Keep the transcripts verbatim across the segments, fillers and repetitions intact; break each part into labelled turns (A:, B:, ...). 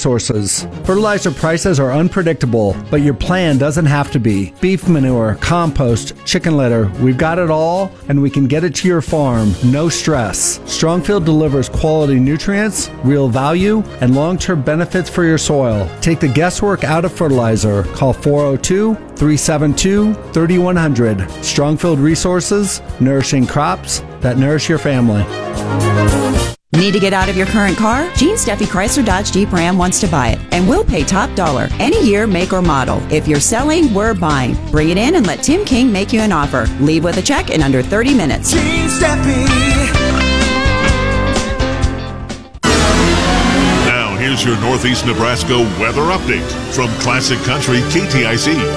A: Resources. Fertilizer prices are unpredictable, but your plan doesn't have to be. Beef manure, compost, chicken litter, we've got it all, and we can get it to your farm, no stress. Strongfield delivers quality nutrients, real value, and long-term benefits for your soil. Take the guesswork out of fertilizer. Call four oh two, three seven two, three one zero zero. Strongfield Resources, nourishing crops that nourish your family.
B: Need to get out of your current car? Gene Steffi Chrysler Dodge Jeep Ram wants to buy it, and we'll pay top dollar. Any year, make, or model. If you're selling, we're buying. Bring it in and let Tim King make you an offer. Leave with a check in under thirty minutes.
C: Gene Steffi.
D: Now, here's your Northeast Nebraska weather update from Classic Country K T I C.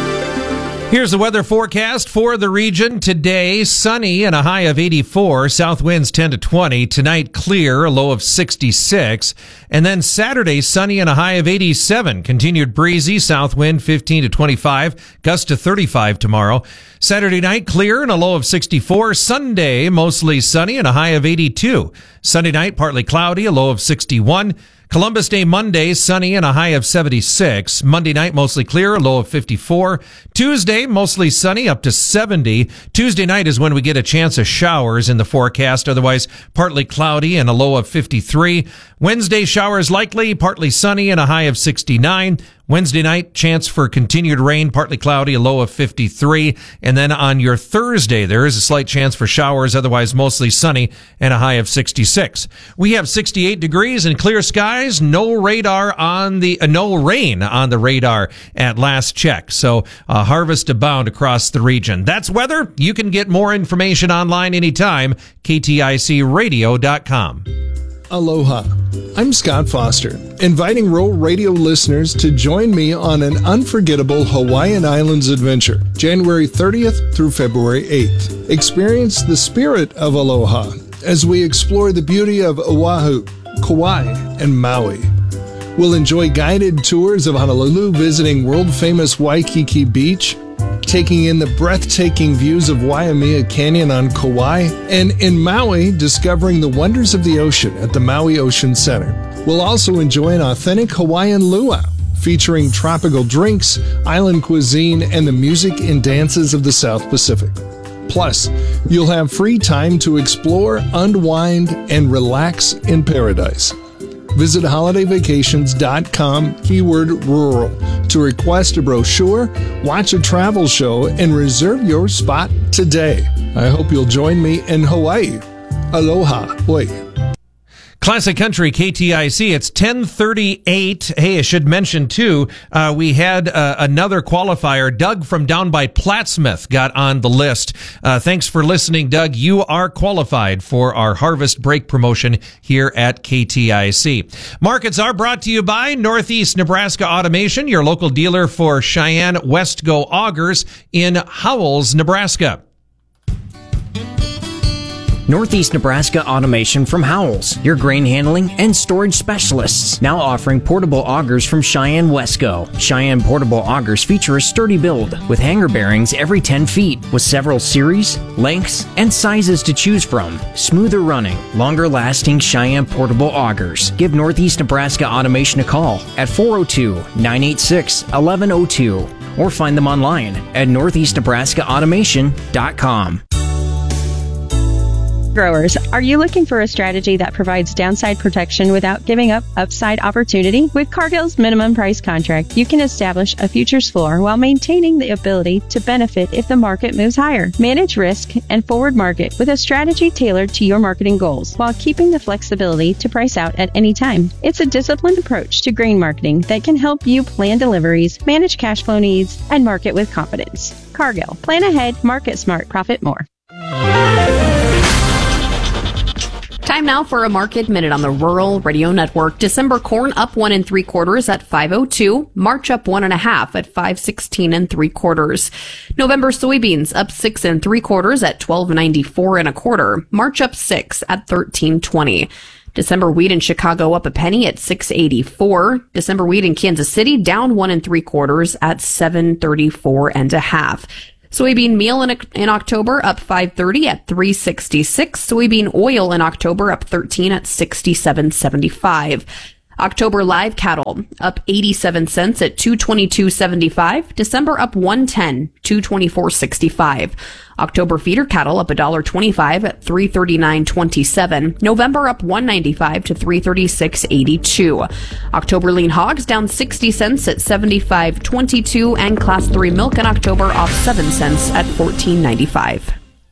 E: Here's the weather forecast for the region. Today, sunny and a high of eighty-four. South winds ten to twenty. Tonight, clear, a low of sixty-six. And then Saturday, sunny and a high of eighty-seven. Continued breezy, south wind fifteen to twenty-five. Gust to thirty-five tomorrow. Saturday night, clear and a low of sixty-four. Sunday, mostly sunny and a high of eighty-two. Sunday night, partly cloudy, a low of sixty-one. Columbus Day Monday, sunny and a high of seventy-six. Monday night, mostly clear, a low of fifty-four. Tuesday, mostly sunny, up to seventy. Tuesday night is when we get a chance of showers in the forecast. Otherwise, partly cloudy and a low of fifty-three. Wednesday, showers likely, partly sunny and a high of sixty-nine. Wednesday night, chance for continued rain, partly cloudy, a low of fifty-three. And then on your Thursday, there is a slight chance for showers, otherwise mostly sunny and a high of sixty-six. We have sixty-eight degrees and clear skies, no radar on the, uh, no rain on the radar at last check. So, uh, harvest abound across the region. That's weather. You can get more information online anytime, K T I C radio dot com.
F: Aloha. I'm Scott Foster, inviting Rural Radio listeners to join me on an unforgettable Hawaiian Islands adventure, January thirtieth through February eighth. Experience the spirit of aloha as we explore the beauty of Oahu, Kauai, and Maui. We'll enjoy guided tours of Honolulu, visiting world-famous Waikiki Beach, taking in the breathtaking views of Waimea Canyon on Kauai, and in Maui, discovering the wonders of the ocean at the Maui Ocean Center. We'll also enjoy an authentic Hawaiian luau, featuring tropical drinks, island cuisine, and the music and dances of the South Pacific. Plus, you'll have free time to explore, unwind, and relax in paradise. Visit holiday vacations dot com, keyword rural, to request a brochure, watch a travel show, and reserve your spot today. I hope you'll join me in Hawaii. Aloha. Oi.
E: Classic Country K T I C, it's ten thirty-eight. Hey, I should mention, too, uh, we had uh, another qualifier. Doug from down by Plattsmouth got on the list. Uh, thanks for listening, Doug. You are qualified for our Harvest Break promotion here at K T I C. Markets are brought to you by Northeast Nebraska Automation, your local dealer for Cheyenne Westgo Augers in Howells, Nebraska.
G: Northeast Nebraska Automation from Howells, your grain handling and storage specialists. Now offering portable augers from Cheyenne Westgo. Cheyenne portable augers feature a sturdy build with hanger bearings every ten feet with several series, lengths, and sizes to choose from. Smoother running, longer lasting Cheyenne portable augers. Give Northeast Nebraska Automation a call at four oh two, nine eight six, one one oh two or find them online at northeast nebraska automation dot com.
H: Growers, are you looking for a strategy that provides downside protection without giving up upside opportunity? With Cargill's minimum price contract, you can establish a futures floor while maintaining the ability to benefit if the market moves higher. Manage risk and forward market with a strategy tailored to your marketing goals while keeping the flexibility to price out at any time. It's a disciplined approach to grain marketing that can help you plan deliveries, manage cash flow needs, and market with confidence. Cargill. Plan ahead, market smart, profit more.
I: Time now for a Market Minute on the Rural Radio Network. December corn up one and three quarters at five oh two. March up one and a half at five sixteen and three quarters. November soybeans up six and three quarters at twelve ninety-four and a quarter. March up six at thirteen twenty. December wheat in Chicago up a penny at six eighty-four. December wheat in Kansas City down one and three quarters at seven thirty-four and a half. Soybean meal in, in October up five thirty at three sixty-six. Soybean oil in October up thirteen at sixty-seven seventy-five. October live cattle up eighty-seven cents at two twenty-two seventy-five. December up one ten, two twenty-four sixty-five. October feeder cattle up one dollar twenty-five at three thirty-nine twenty-seven. November up one thirty-five to three thirty-six eighty-two. October lean hogs down sixty cents at seventy-five twenty-two, and class three milk in October off seven cents at fourteen ninety-five.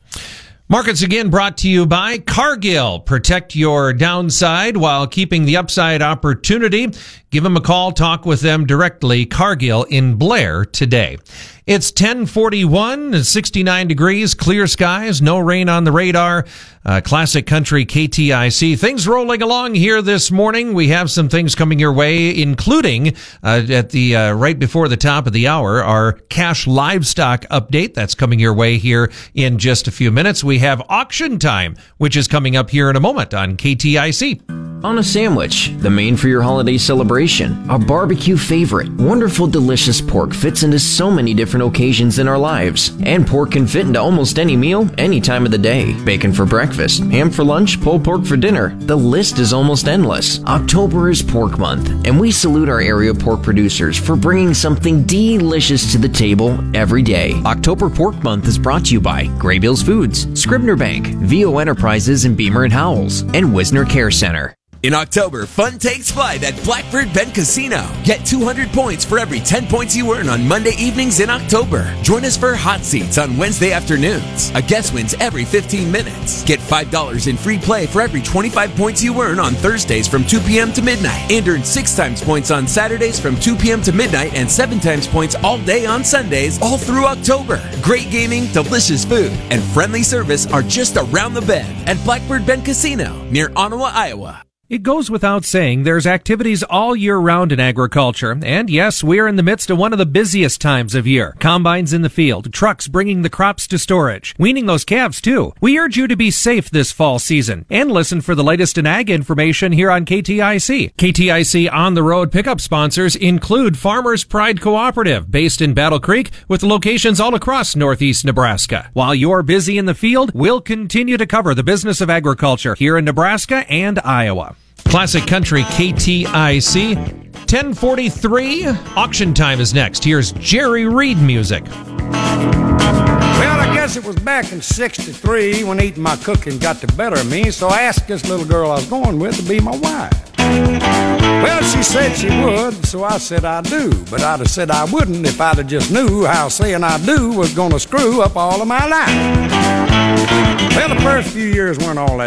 E: Markets again brought to you by Cargill. Protect your downside while keeping the upside opportunity. Give them a call. Talk with them directly. Cargill in Blair today. It's ten forty-one, sixty-nine degrees, clear skies, no rain on the radar. Uh, classic country K T I C. Things rolling along here this morning. We have some things coming your way, including uh, at the uh, right before the top of the hour, our cash livestock update. That's coming your way here in just a few minutes. We have auction time, which is coming up here in a moment on K T I C.
G: On a sandwich, the main for your holiday celebration, a barbecue favorite. Wonderful, delicious pork fits into so many different occasions in our lives. And pork can fit into almost any meal, any time of the day. Bacon for breakfast, ham for lunch, pulled pork for dinner. The list is almost endless. October is Pork Month, and we salute our area pork producers for bringing something delicious to the table every day. October Pork Month is brought to you by Graybills Foods, Scribner Bank, V O Enterprises in Beamer and Howells, and Wisner Care Center.
C: In October, fun takes flight at Blackbird Bend Casino. Get two hundred points for every ten points you earn on Monday evenings in October. Join us for hot seats on Wednesday afternoons. A guest wins every fifteen minutes. Get five dollars in free play for every twenty-five points you earn on Thursdays from two p.m. to midnight. And earn six times points on Saturdays from two p.m. to midnight and seven times points all day on Sundays, all through October. Great gaming, delicious food, and friendly service are just around the bend at Blackbird Bend Casino near Ottawa, Iowa.
E: It goes without saying there's activities all year round in agriculture. And yes, we're in the midst of one of the busiest times of year. Combines in the field, trucks bringing the crops to storage, weaning those calves too. We urge you to be safe this fall season and listen for the latest in ag information here on K T I C. K T I C on the road pickup sponsors include Farmers Pride Cooperative, based in Battle Creek with locations all across northeast Nebraska. While you're busy in the field, we'll continue to cover the business of agriculture here in Nebraska and Iowa. Classic Country K T I C. ten forty-three. Auction time is next. Here's Jerry Reed music.
J: Well, I guess it was back in sixty-three when eating my cooking got the better of me, so I asked this little girl I was going with to be my wife. Well, she said she would, so I said I do. But I'd have said I wouldn't if I'd have just knew how saying I do was going to screw up all of my life. Well, the first few years weren't all that